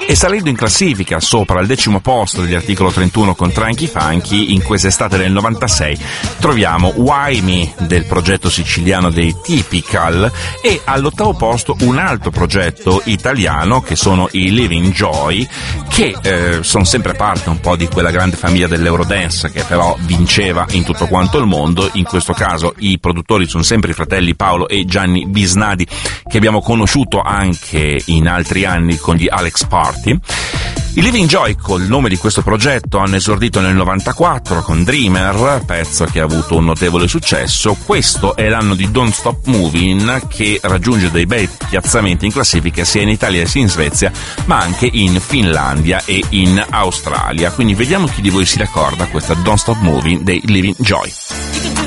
E salendo in classifica sopra al 10° posto degli Articolo 31 con Tranchi Funky, in quest'estate del 96 troviamo Why Me del progetto siciliano dei Typical, e all'8° posto un altro progetto italiano che sono i Living Joy, che sono sempre parte un po' di quella grande famiglia dell'Eurodance che però vinceva in tutto quanto il mondo. In questo caso i produttori sono sempre i fratelli Paolo e Gianni Bisnadi, che abbiamo conosciuto anche in altri anni con gli Alex Party. I Living Joy, col nome di questo progetto, hanno esordito nel 94 con Dreamer, pezzo che ha avuto un notevole successo. Questo è l'anno di Don't Stop Moving, che raggiunge dei bei piazzamenti in classifica sia in Italia sia in Svezia, ma anche in Finlandia e in Australia. Quindi vediamo chi di voi si ricorda questa Don't Stop Moving dei Living Joy.